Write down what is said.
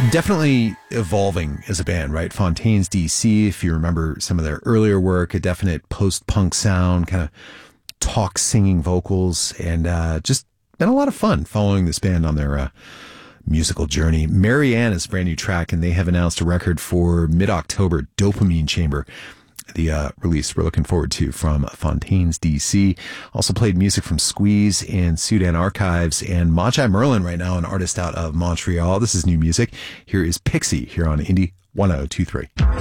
Definitely evolving as a band, right? Fontaines DC, if you remember some of their earlier work, a definite post-punk sound, kind of talk singing vocals, and just been a lot of fun following this band on their musical journey. Marianne is a brand new track, and they have announced a record for mid-October, Dopamine Chamber, the release we're looking forward to from Fontaines DC. Also played music from Squeeze and Sudan Archives, and Magi Merlin right now, an artist out of Montreal. This is new music. Here is Pixie here on Indie 1023.